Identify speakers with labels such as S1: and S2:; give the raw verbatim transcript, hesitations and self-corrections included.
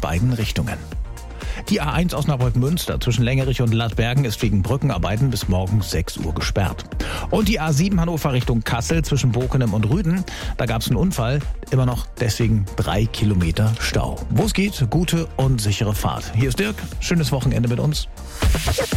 S1: beiden Richtungen. Die A eins Osnabrück-Münster zwischen Längerich und Lattbergen ist wegen Brückenarbeiten bis morgens sechs Uhr gesperrt. Und die A sieben Hannover Richtung Kassel zwischen Bokenem und Rüden, da gab es einen Unfall, immer noch deswegen drei Kilometer Stau. Wo es geht, gute und sichere Fahrt. Hier ist Dirk, schönes Wochenende mit uns.